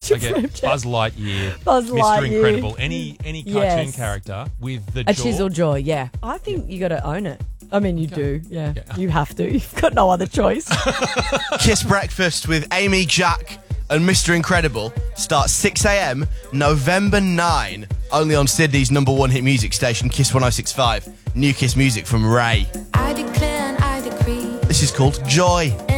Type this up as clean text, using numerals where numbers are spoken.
to I get Flapjack. Buzz Lightyear, Buzz Mr. Lightyear. Incredible, any cartoon Yes. character with the A jaw. chisel jaw, yeah. I think you got to own it. I mean, you do, yeah. Yeah. You have to. You've got no other choice. Kiss Breakfast with Amy, Jack and Mr. Incredible starts 6 a.m. November 9, only on Sydney's #1 hit music station, Kiss 106.5. New Kiss music from Ray. I declare and I decree. This is called Joy.